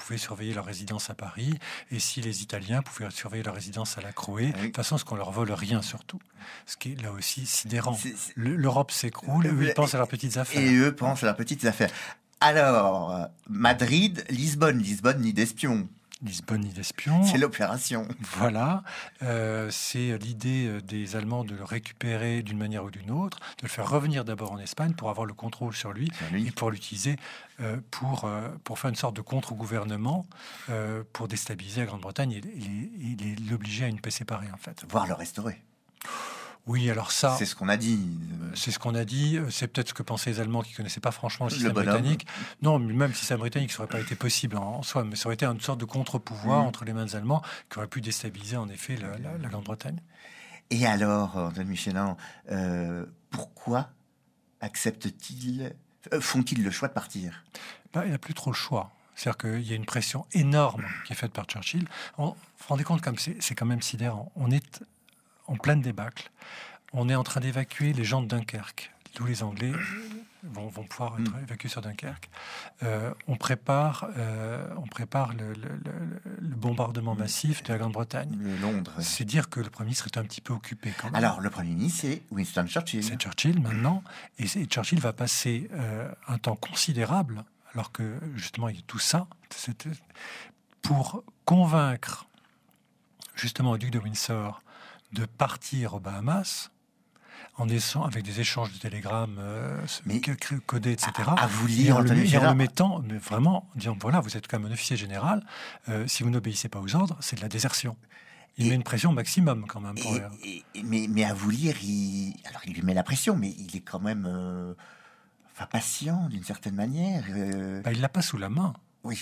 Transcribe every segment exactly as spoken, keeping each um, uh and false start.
pouvaient surveiller leur résidence à Paris, et si les Italiens pouvaient surveiller leur résidence à la Croé, oui. de toute façon, ce qu'on leur vole rien surtout. Ce qui est là aussi sidérant. C'est, c'est... L'Europe s'écroule, eux, ils pensent à leurs petites affaires. Et eux pensent à leurs petites affaires. Alors, Madrid, Lisbonne, Lisbonne, nid d'espions. Lisbonne, nid d'espions. C'est l'opération. Voilà. Euh, c'est l'idée des Allemands de le récupérer d'une manière ou d'une autre, de le faire revenir d'abord en Espagne pour avoir le contrôle sur lui, sur lui. et pour l'utiliser euh, pour, euh, pour faire une sorte de contre-gouvernement euh, pour déstabiliser la Grande-Bretagne et, et, et l'obliger à une paix séparée, en fait. Voire le restaurer. Oui, alors ça... C'est ce qu'on a dit. C'est ce qu'on a dit. C'est peut-être ce que pensaient les Allemands qui ne connaissaient pas franchement le système le britannique. Non, mais même le système britannique, ça n'aurait pas été possible en soi, mais ça aurait été une sorte de contre-pouvoir mmh. entre les mains des Allemands qui aurait pu déstabiliser en effet la, la, la Grande-Bretagne. Et alors, Antoine Michelin, euh, pourquoi acceptent-ils, euh, font-ils le choix de partir ? Ben, il n'y a plus trop le choix. C'est-à-dire qu'il y a une pression énorme qui est faite par Churchill. On, vous vous rendez compte, comme c'est, c'est quand même sidérant. On est en pleine débâcle. On est en train d'évacuer les gens de Dunkerque. Tous les Anglais vont, vont pouvoir être évacués sur Dunkerque. Euh, on prépare, euh, on prépare le, le, le, le bombardement massif de la Grande-Bretagne. Le Londres. C'est dire que le Premier ministre est un petit peu occupé quand même. Alors, le Premier ministre, c'est Winston Churchill. C'est Churchill maintenant. Et, et Churchill va passer euh, un temps considérable, alors que justement il y a tout ça, c'était pour convaincre justement le duc de Windsor de partir aux Bahamas, en essayant, avec des échanges de télégrammes euh, mais codés, et cetera. À, à vous lire, et en, le, et en le mettant, mais vraiment, en disant, voilà, vous êtes quand même un officier général, euh, si vous n'obéissez pas aux ordres, c'est de la désertion. Il et, met une pression maximum, quand même. Pour et, et, mais, mais à vous lire, il, alors il lui met la pression, mais il est quand même euh, enfin, patient, d'une certaine manière. Euh... Bah, il l'a pas sous la main. Oui.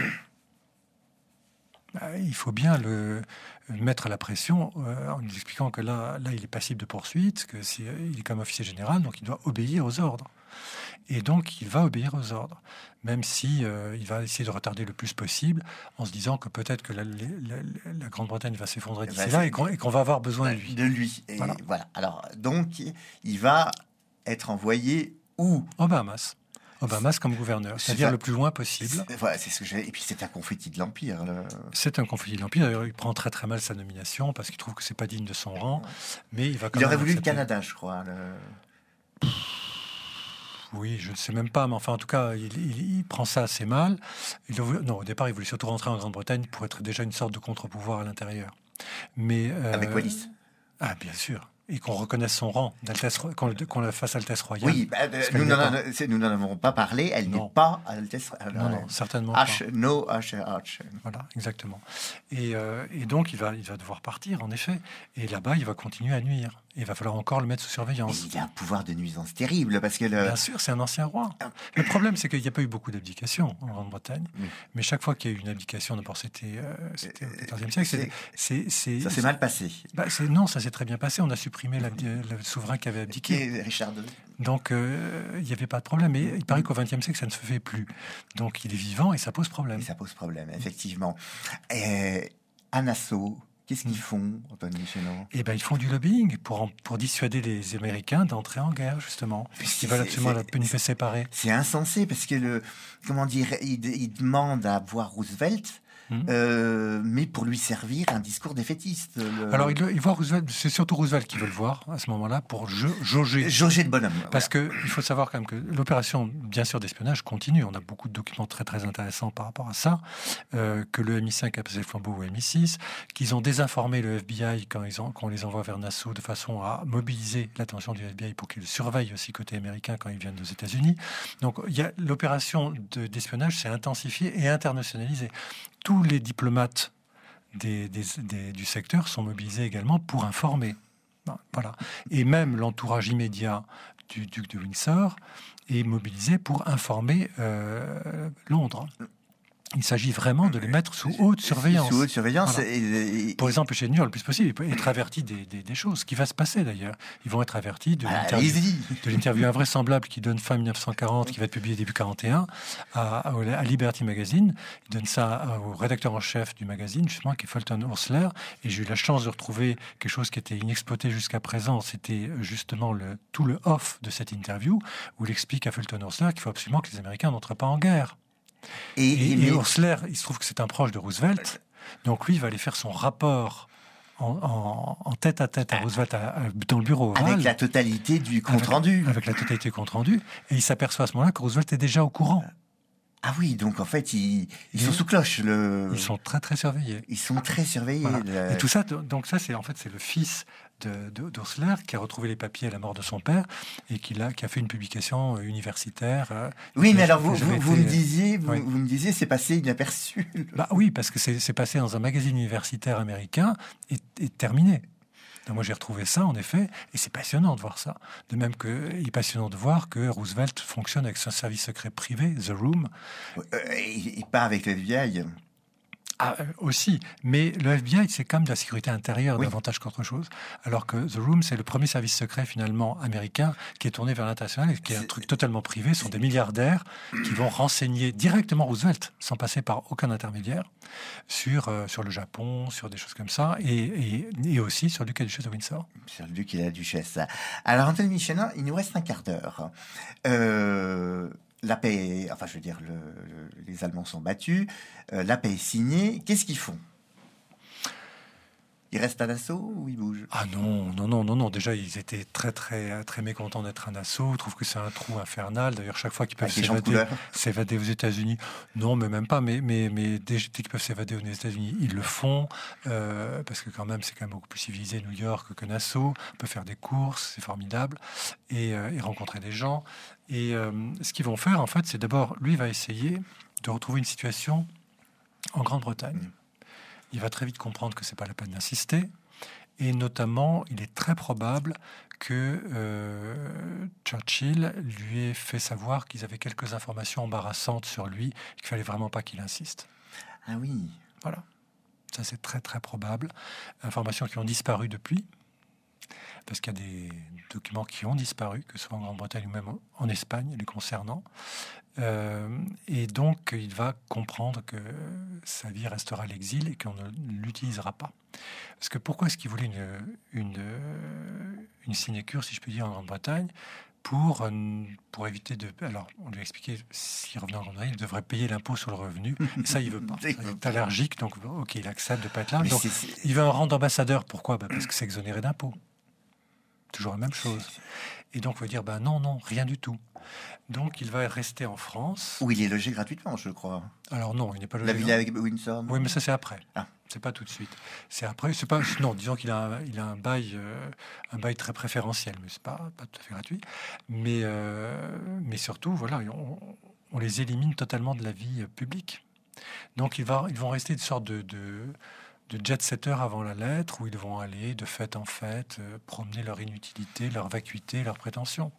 Il faut bien le mettre la pression euh, en lui expliquant que là, là, il est passible de poursuite, que c'est, il est comme officier général, donc il doit obéir aux ordres. Et donc, il va obéir aux ordres, même si euh, il va essayer de retarder le plus possible, en se disant que peut-être que la, la, la, la Grande-Bretagne va s'effondrer d'ici bah, là et qu'on, et qu'on va avoir besoin de lui. De lui. Et voilà. voilà. Alors, donc, il va être envoyé où ? Aux Bahamas. Aux Bahamas comme gouverneur, c'est-à-dire c'est le plus loin possible. C'est, voilà, c'est ce que j'ai. Et puis c'est un confetti de l'Empire. Là. C'est un confetti de l'Empire. D'ailleurs, il prend très très mal sa nomination parce qu'il trouve que c'est pas digne de son rang. Mais il va quand il même aurait voulu accepter. Le Canada, je crois. Le... Oui, je ne sais même pas, mais enfin, en tout cas, il, il, il prend ça assez mal. Il, non, au départ, il voulait surtout rentrer en Grande-Bretagne pour être déjà une sorte de contre-pouvoir à l'intérieur. Mais euh, avec Wallis. Ah, bien sûr. Et qu'on reconnaisse son rang, d'Altesse, qu'on, qu'on la fasse Altesse Royale. Oui, bah, nous, n'en a, nous n'en avons pas parlé, elle non. n'est pas Altesse Royale. Non, non, certainement H, pas. No, H, H. Voilà, exactement. Et, euh, et donc, il va, il va devoir partir, en effet. Et là-bas, il va continuer à nuire. Il va falloir encore le mettre sous surveillance. Et il a un pouvoir de nuisance terrible, parce que... Le... Bien sûr, c'est un ancien roi. Le problème, c'est qu'il n'y a pas eu beaucoup d'abdications en Grande-Bretagne. Oui. Mais chaque fois qu'il y a eu une abdication, d'abord, c'était, euh, c'était au quatorzième siècle. C'est, c'est, c'est, ça s'est mal passé. Bah, c'est, non, ça s'est très bien passé. On a supprimé la, le souverain qui avait abdiqué. Et Richard deux. Donc, euh, il n'y avait pas de problème. Mais il paraît qu'au vingtième siècle, ça ne se fait plus. Donc, il est vivant et ça pose problème. Et ça pose problème, effectivement. Et à Nassau... Qu'est-ce qu'ils font, Antoine Michelin ? Eh ben, ils font du lobbying pour, en, pour dissuader les Américains d'entrer en guerre, justement. Ils veulent absolument la paix séparée. C'est insensé, parce que, le, comment dire, ils il demandent à voir Roosevelt, Mmh. Euh, mais pour lui servir un discours défaitiste. Le... Alors, il, il voit Roosevelt, c'est surtout Roosevelt qui veut le voir à ce moment-là pour jauger. Jauger le bonhomme. Parce voilà. qu'il faut savoir quand même que l'opération, bien sûr, d'espionnage continue. On a beaucoup de documents très très intéressants par rapport à ça. Euh, que le M I cinq a passé le flambeau au M I six, qu'ils ont désinformé le F B I quand, ils ont, quand on les envoie vers Nassau de façon à mobiliser l'attention du F B I pour qu'il surveille aussi côté américain quand ils viennent aux États-Unis. Donc, il y a, l'opération de, d'espionnage s'est intensifiée et internationalisée. Tous les diplomates des, des, des, du secteur sont mobilisés également pour informer. Voilà. Et même l'entourage immédiat du duc de Windsor est mobilisé pour informer euh, Londres. Il s'agit vraiment de les mettre sous haute surveillance. Sous haute surveillance. Voilà. Et, et, pour exemple, chez New le plus possible, ils peuvent être avertis des, des, des choses. Ce qui va se passer d'ailleurs. Ils vont être avertis de, ah, l'interview, de l'interview invraisemblable qui donne fin dix-neuf cent quarante, qui va être publiée début quarante et un, à, à, à Liberty Magazine. Ils donnent ça au rédacteur en chef du magazine, justement, qui est Fulton Ursler. Et j'ai eu la chance de retrouver quelque chose qui était inexploité jusqu'à présent. C'était justement le, tout le off de cette interview, où il explique à Fulton Ursler qu'il faut absolument que les Américains n'entrent pas en guerre. Et, et, et mais... Orsler, il se trouve que c'est un proche de Roosevelt, donc lui, il va aller faire son rapport en, en, en tête à tête à Roosevelt à, à, dans le bureau ovale. Avec la totalité du compte-rendu. Avec, avec la totalité du compte-rendu. Et il s'aperçoit à ce moment-là que Roosevelt est déjà au courant. Ah oui, donc en fait, ils, ils sont sous cloche. Le... Ils sont très, très surveillés. Ils sont très surveillés. Voilà. Le... Et tout ça, donc ça, c'est en fait, c'est le fils de, de, d'Orsler qui a retrouvé les papiers à la mort de son père et qui, a, qui a fait une publication universitaire. Euh, oui, mais alors vous, vous, été... vous me disiez, vous, oui. vous me disiez, c'est passé inaperçu. Bah oui, parce que c'est, c'est passé dans un magazine universitaire américain et, et terminé. Donc moi, j'ai retrouvé ça, en effet, et c'est passionnant de voir ça. De même qu'il est passionnant de voir que Roosevelt fonctionne avec son service secret privé, The Room. Euh, et, et pas avec le F B I. Ah, aussi, mais le F B I, c'est quand même de la sécurité intérieure oui. davantage qu'autre chose, alors que The Room, c'est le premier service secret finalement américain qui est tourné vers l'international et qui est un truc totalement privé. Ce sont des milliardaires qui vont renseigner directement Roosevelt, sans passer par aucun intermédiaire, sur, euh, sur le Japon, sur des choses comme ça, et, et, et aussi sur le duc et la duchesse de Windsor. Sur le duc et la duchesse. Alors, Anthony Michelin, il nous reste un quart d'heure. Euh... La paix, enfin je veux dire, le, le, les Allemands sont battus, euh, la paix est signée. Qu'est-ce qu'ils font? Ils restent à Nassau ou ils bougent? Ah non, non, non, non, non. Déjà, ils étaient très, très, très mécontents d'être à Nassau. Ils trouvent que c'est un trou infernal. D'ailleurs, chaque fois qu'ils peuvent s'évader, s'évader aux États-Unis, non, mais même pas. Mais, mais, mais dès qu'ils peuvent s'évader aux États-Unis, ils le font euh, parce que quand même, c'est quand même beaucoup plus civilisé New York que Nassau. On peut faire des courses, c'est formidable, et, euh, et rencontrer des gens. Et euh, ce qu'ils vont faire, en fait, c'est d'abord, lui va essayer de retrouver une situation en Grande-Bretagne. Il va très vite comprendre que c'est pas la peine d'insister. Et notamment, il est très probable que euh, Churchill lui ait fait savoir qu'ils avaient quelques informations embarrassantes sur lui, et qu'il fallait vraiment pas qu'il insiste. Ah oui. Voilà. Ça, c'est très, très probable. Informations qui ont disparu depuis. Parce qu'il y a des documents qui ont disparu, que ce soit en Grande-Bretagne ou même en Espagne, les concernant. Euh, et donc, il va comprendre que sa vie restera à l'exil et qu'on ne l'utilisera pas. Parce que pourquoi est-ce qu'il voulait une, une, une sinécure, si je puis dire, en Grande-Bretagne pour, pour éviter de... Alors, on lui a expliqué, s'il revenait en Grande-Bretagne, il devrait payer l'impôt sur le revenu. Et ça, il veut pas. Il est allergique, donc ok, il accepte de ne pas être là. Donc, c'est, c'est... il veut un rang d'ambassadeur. Pourquoi? Bah, parce que c'est exonéré d'impôts. Toujours la même chose. Et donc, on va dire, ben non, non, rien du tout. Donc, il va rester en France. Où il est logé gratuitement, je crois. Alors non, il n'est pas logé. La villa avec Windsor. Oui, mais ça, c'est après. Ah. C'est pas tout de suite. C'est après. C'est pas. Non, disons qu'il a, un, il a un bail, euh, un bail très préférentiel, mais c'est pas, pas tout à fait gratuit. Mais, euh, mais surtout, voilà, on, on les élimine totalement de la vie publique. Donc, il va, ils vont rester une sorte de, de de jet-setter avant la lettre, où ils vont aller de fête en fête, euh, promener leur inutilité, leur vacuité, leurs prétentions.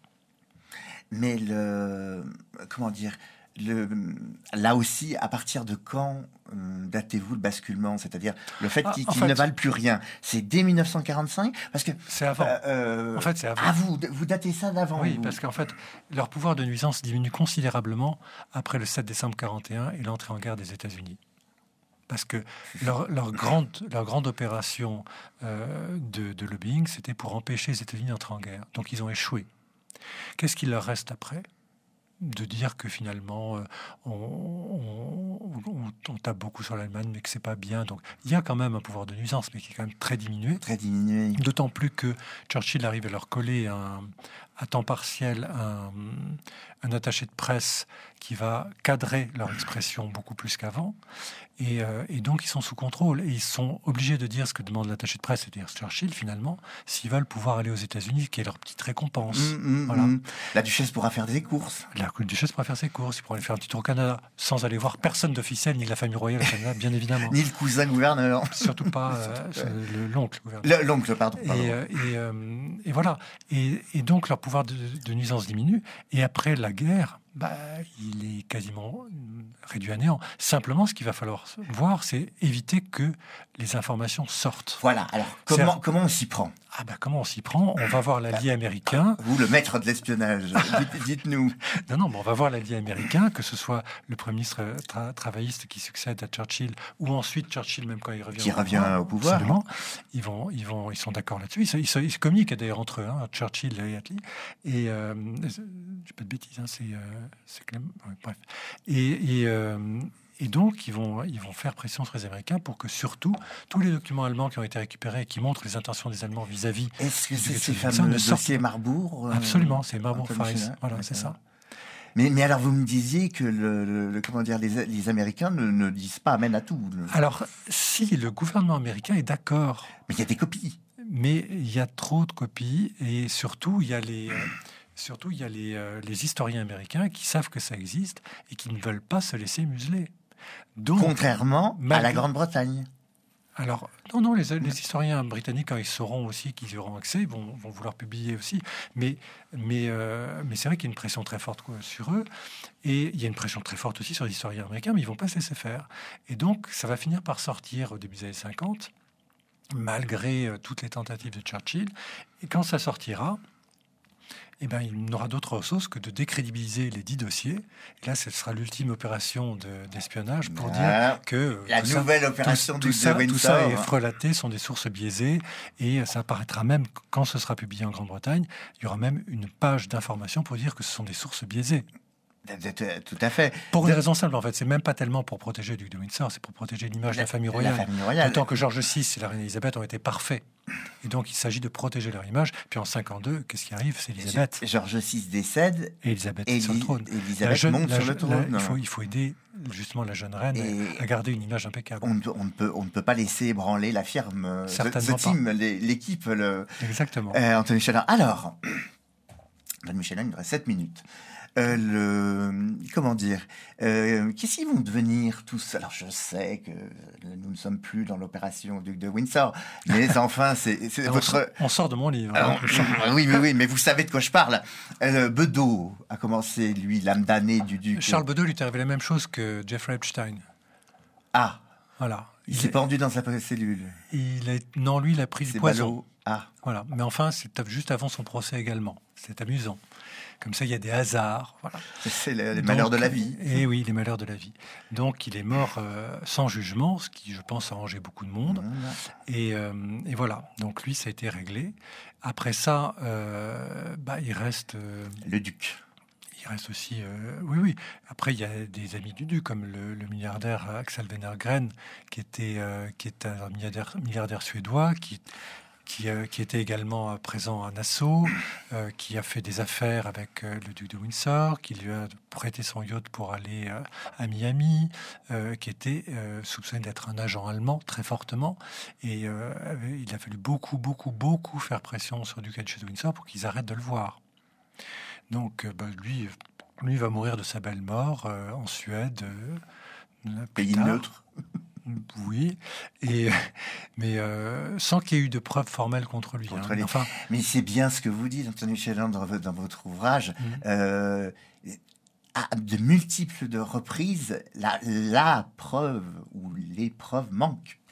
Mais le... Comment dire le, là aussi, à partir de quand euh, datez-vous le basculement? C'est-à-dire le fait ah, qu'ils, qu'ils fait, ne valent plus rien. C'est dès dix-neuf cent quarante-cinq? Parce que... C'est avant. Euh, en fait, c'est avant. Ah, vous, vous datez ça d'avant? Oui, vous. Parce qu'en fait, leur pouvoir de nuisance diminue considérablement après le sept décembre quarante et un et l'entrée en guerre des États-Unis. Parce que leur, leur, grande, leur grande opération euh, de, de lobbying, c'était pour empêcher les États-Unis d'entrer en guerre. Donc ils ont échoué. Qu'est-ce qu'il leur reste après? De dire que finalement, euh, on, on, on, on tape beaucoup sur l'Allemagne, mais que c'est pas bien. Donc il y a quand même un pouvoir de nuisance, mais qui est quand même très diminué. Très diminué. D'autant plus que Churchill arrive à leur coller un, à temps partiel un, un attaché de presse qui va cadrer leur expression beaucoup plus qu'avant. Et, euh, et donc, ils sont sous contrôle. Et ils sont obligés de dire ce que demande l'attaché de presse, c'est-à-dire Churchill, finalement, s'ils veulent pouvoir aller aux États-Unis, qui est leur petite récompense. Mmh, mmh, voilà. Mmh. La duchesse pourra faire des courses. La duchesse pourra faire ses courses. Il pourra aller faire un petit tour au Canada, sans aller voir personne d'officiel, ni de la famille royale au Canada, bien évidemment. Ni le cousin gouverneur. Surtout pas euh, le, l'oncle gouverneur. Le, l'oncle, pardon. pardon. Et, euh, et, euh, et voilà. Et, et donc, leur pouvoir de, de nuisance diminue. Et après la guerre, bah, il est quasiment réduit à néant. Simplement, ce qu'il va falloir voir, c'est éviter que les informations sortent. Voilà. Alors, comment, comment on s'y prend? Ah bah, comment on s'y prend? On va voir l'allié américain. Vous, le maître de l'espionnage, dites, dites-nous. Non, non, mais on va voir l'allié américain, que ce soit le Premier ministre tra- travailliste qui succède à Churchill, ou ensuite Churchill, même quand il revient qui au revient pouvoir. au pouvoir. Absolument. Ils, vont, ils, vont, ils sont d'accord là-dessus. Ils, ils, ils se communiquent d'ailleurs entre eux, hein, Churchill et Attlee. Et, euh, je dis pas de bêtises, hein, c'est... Euh, c'est Clem... ouais, bref. Et, et, euh, et donc, ils vont, ils vont faire pression sur les Américains pour que, surtout, tous les documents allemands qui ont été récupérés et qui montrent les intentions des Allemands vis-à-vis... Est-ce que c'est ces fameux dossiers Marbourg euh, Absolument, c'est Marbourg-Files. Voilà, D'accord. c'est ça. Mais, mais alors, vous me disiez que le, le, le, comment dire, les, les Américains ne, ne disent pas amène à tout. Alors, si le gouvernement américain est d'accord... Mais il y a des copies. Mais il y a trop de copies, et surtout, il y a les... Euh, surtout, il y a les, euh, les historiens américains qui savent que ça existe et qui ne veulent pas se laisser museler. Donc, contrairement malgré... à la Grande-Bretagne. Alors, non, non, les, les historiens britanniques, quand ils sauront aussi qu'ils y auront accès, vont, vont vouloir publier aussi. Mais, mais, euh, mais c'est vrai qu'il y a une pression très forte quoi, sur eux. Et il y a une pression très forte aussi sur les historiens américains, mais ils ne vont pas se laisser faire. Et donc, ça va finir par sortir au début des années cinquante, malgré euh, toutes les tentatives de Churchill. Et quand ça sortira... Eh ben, il n'aura d'autre ressource que de décrédibiliser les dix dossiers. Et là, ce sera l'ultime opération de, d'espionnage pour ah, dire que... La nouvelle ça, opération tout, du tout ça, Windsor. Tout ça est frelaté, sont des sources biaisées. Et ça apparaîtra même, quand ce sera publié en Grande-Bretagne, il y aura même une page d'information pour dire que ce sont des sources biaisées. Tout à fait. Pour une raison simple, en fait. C'est même pas tellement pour protéger le duc de Windsor, c'est pour protéger l'image de la famille royale. La famille royale. D'autant que George six et la reine Elisabeth ont été parfaits. Et donc, il s'agit de protéger leur image. Puis en cinquante-deux, qu'est-ce qui arrive? C'est Elisabeth. George six décède. Et Elisabeth est sur le trône. Elisabeth jeune, monte sur le trône. La, il, faut, il faut aider justement la jeune reine et à garder une image impeccable. On, on, ne, peut, on ne peut pas laisser ébranler la firme. Certainement ce team, l'équipe. Le, Exactement. Euh, Anthony Chalin. Alors, Anthony Chalin, il nous reste sept minutes. Euh, le, comment dire, euh, qu'est-ce qu'ils vont devenir tous? Alors je sais que nous ne sommes plus dans l'opération Duc de Windsor, mais enfin c'est, c'est on votre. Sort, on sort de mon livre. Alors, oui, oui, oui, mais vous savez de quoi je parle. Euh, Bedeau a commencé lui l'âme damnée du duc. Charles Bedeau lui est arrivé la même chose que Jeffrey Epstein. Ah, voilà. Il, il s'est est... pendu dans sa cellule. Il a... Non, lui, il a pris c'est du poison. Ballot. Ah, voilà. Mais enfin, c'est juste avant son procès également. C'est amusant. Comme ça, il y a des hasards. Voilà. C'est les, les malheurs Donc, de la vie. Et oui, les malheurs de la vie. Donc, il est mort euh, sans jugement, ce qui, je pense, a arrangé beaucoup de monde. Mmh. Et, euh, et voilà. Donc, lui, ça a été réglé. Après ça, euh, bah, il reste... Euh, le duc. Il reste aussi... Euh, oui, oui. Après, il y a des amis du duc, comme le, le milliardaire Axel Wenner-Gren, qui était, euh, qui est un milliardaire, milliardaire suédois, qui... Qui, euh, qui était également euh, présent à Nassau, euh, qui a fait des affaires avec euh, le duc de Windsor, qui lui a prêté son yacht pour aller euh, à Miami, euh, qui était euh, soupçonné d'être un agent allemand très fortement. Et euh, il a fallu beaucoup, beaucoup, beaucoup faire pression sur le duc de Windsor pour qu'ils arrêtent de le voir. Donc, euh, bah, lui, lui va mourir de sa belle mort euh, en Suède. Euh, Pays neutre. Oui, et, mais euh, sans qu'il y ait eu de preuves formelles contre lui. Contre hein. les... enfin... Mais c'est bien ce que vous dites, Anthony Chalin, dans, dans votre ouvrage. Mmh. Euh, à de multiples de reprises, la, la preuve ou les preuves manquent.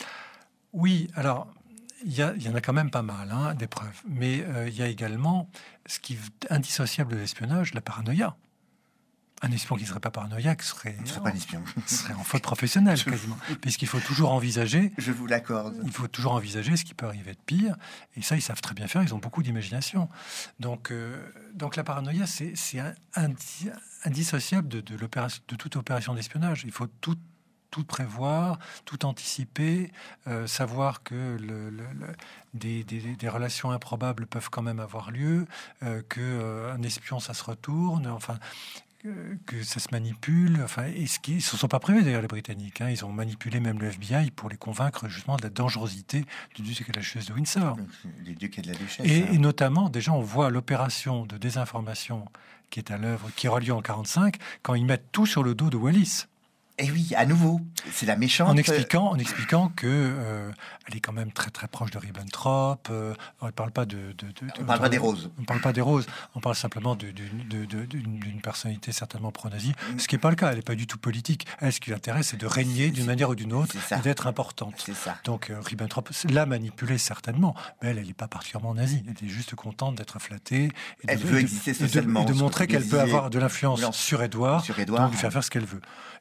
Oui, alors, il y, y en a quand même pas mal, hein, des preuves. Mais euh, il y a également ce qui est indissociable de l'espionnage, la paranoïa. Un espion qui ne serait pas paranoïaque serait, ne serait pas un espion. serait en faute professionnelle, quasiment. Puisqu'il faut toujours envisager... Je vous l'accorde. Il faut toujours envisager ce qui peut arriver de pire. Et ça, ils savent très bien faire. Ils ont beaucoup d'imagination. Donc, euh, donc la paranoïa, c'est, c'est indi, indissociable de, de, l'opération, de toute opération d'espionnage. Il faut tout, tout prévoir, tout anticiper, euh, savoir que le, le, le, des, des, des relations improbables peuvent quand même avoir lieu, euh, qu'un euh, espion, ça se retourne... Enfin, que ça se manipule, enfin, et ce qui, ils ne se sont pas privés d'ailleurs les Britanniques, hein, ils ont manipulé même le F B I pour les convaincre justement de la dangerosité du duc et de la duchesse de Windsor. Du duc et de la duchesse. Et, hein. et notamment, déjà, on voit l'opération de désinformation qui est à l'œuvre, qui aura lieu en quarante-cinq, quand ils mettent tout sur le dos de Wallis. Et oui, à nouveau, c'est la méchante. En expliquant, en expliquant que euh, elle est quand même très très proche de Ribbentrop. Euh, on ne parle pas de, de, de, de on parle de, pas des roses. On parle pas des roses. On parle simplement de, de, de, de, d'une, d'une personnalité certainement pro-nazie. Ce qui n'est pas le cas. Elle n'est pas du tout politique. Elle, ce qui l'intéresse, c'est de régner d'une manière ou d'une autre et d'être importante. C'est ça. Donc euh, Ribbentrop l'a manipulée certainement, mais elle, elle n'est pas particulièrement nazie. Elle est juste contente d'être flattée. Et elle de, veut de, exister socialement. Et de, et de montrer qu'elle peut avoir de l'influence non, sur Édouard, sur Édouard, donc lui faire faire ce qu'elle veut. Et donc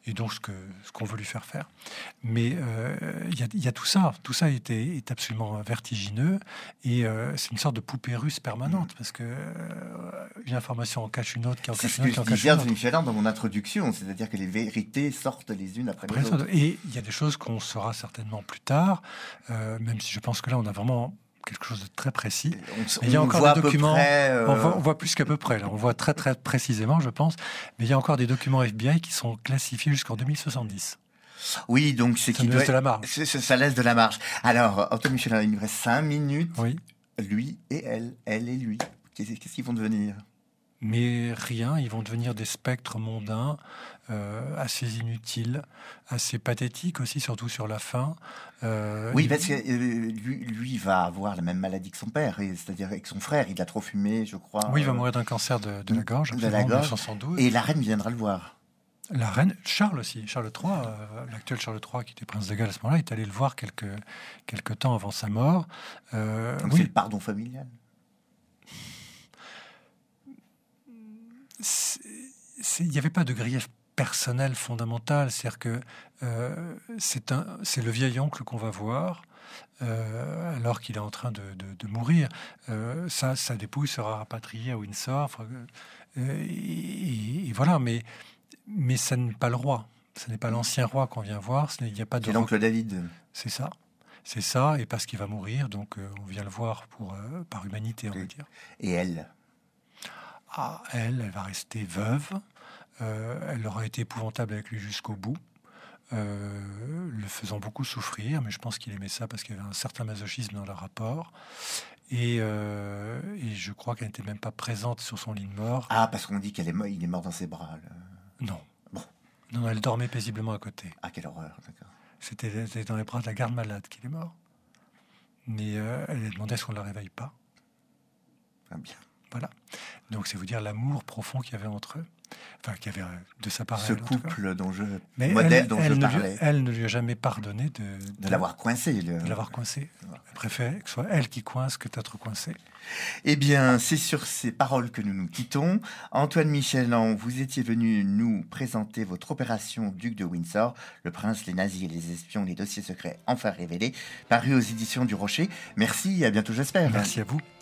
que, ce qu'on veut lui faire faire. Mais il euh, y, y a tout ça. Tout ça est, est absolument vertigineux et euh, c'est une sorte de poupée russe permanente parce que euh, une information en cache une autre, qui en cache une autre, qui en cache une autre. C'est ce que je disais dans mon introduction, c'est-à-dire que les vérités sortent les unes après, après les autres. Et il y a des choses qu'on saura certainement plus tard, euh, même si je pense que là, on a vraiment quelque chose de très précis. On, il y a encore des documents. Près, euh... on, voit, on voit plus qu'à peu près. Là, on voit très très précisément, je pense. Mais il y a encore des documents F B I qui sont classifiés jusqu'en deux mille soixante-dix. Oui, donc c'est qui laisse de la marge. Ça, ça laisse de la marge. Alors, Antoine Michelin, il nous reste cinq minutes. Oui. Lui et elle, elle et lui. Qu'est-ce qu'ils vont devenir ? Mais rien, ils vont devenir des spectres mondains, euh, assez inutiles, assez pathétiques aussi, surtout sur la fin. Euh, oui, il... parce que euh, lui, lui va avoir la même maladie que son père, et, c'est-à-dire avec son frère, il a trop fumé, je crois. Oui, il va mourir d'un cancer de, de la gorge, de la gorge. mille neuf cent soixante-douze. Et la reine viendra le voir. La reine, Charles aussi, Charles trois, euh, l'actuel Charles trois, qui était prince de Galles à ce moment-là, est allé le voir quelques, quelques temps avant sa mort. Euh, Donc oui. C'est le pardon familial. Il n'y avait pas de grief personnel fondamental, c'est-à-dire que euh, c'est, un, c'est le vieil oncle qu'on va voir euh, alors qu'il est en train de, de, de mourir. Euh, sa, sa dépouille sera rapatriée à Windsor, euh, et, et voilà, mais, mais ça n'est pas le roi, ce n'est pas l'ancien roi qu'on vient voir, il n'y a pas de... C'est l'oncle David. C'est ça. C'est ça, et parce qu'il va mourir, donc euh, on vient le voir pour, euh, par humanité, on et, va dire. Et elle Ah, elle, elle va rester veuve. Euh, elle aura été épouvantable avec lui jusqu'au bout, euh, le faisant beaucoup souffrir, mais je pense qu'il aimait ça parce qu'il y avait un certain masochisme dans leur rapport. Et, euh, et je crois qu'elle n'était même pas présente sur son lit de mort. Ah, parce qu'on dit qu'il est mort, il est mort dans ses bras. Là. Non. Bon. Non, elle dormait paisiblement à côté. Ah, quelle horreur, d'accord. C'était, c'était dans les bras de la garde malade qu'il est mort. Mais euh, elle a demandé à ce qu'on ne la réveille pas. Ah, bien. Voilà. Donc, c'est vous dire l'amour profond qu'il y avait entre eux. Enfin, qu'il y avait de sa part. Ce elle, couple dont je, mais modèle elle, dont elle je ne parlais. Lui, elle ne lui a jamais pardonné de, de, de l'avoir coincé. Le... De l'avoir coincé. Elle préfère que ce soit elle qui coince que d'être coincé. Eh bien, c'est sur ces paroles que nous nous quittons. Antoine Michelin, vous étiez venu nous présenter votre opération Duc de Windsor, Le Prince, les nazis et les espions, les dossiers secrets enfin révélés, paru aux éditions du Rocher. Merci et à bientôt, j'espère. Merci à vous.